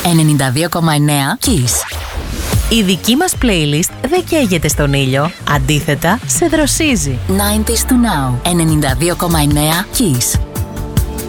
92,9 Kiss. Η δική μας playlist δεν καίγεται στον ήλιο. Αντίθετα, σε δροσίζει. 90s to now. 92,9 Kiss.